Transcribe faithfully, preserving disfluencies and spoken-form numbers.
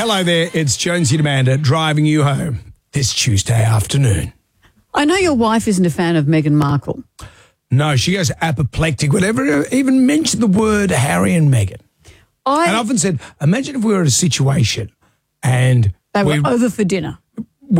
Hello there, it's Jonesy and Amanda driving you home this Tuesday afternoon. I know your wife isn't a fan of Meghan Markle. No, she goes apoplectic whenever I even mention the word Harry and Meghan. I, and I often said, imagine if we were in a situation and they were we, over for dinner.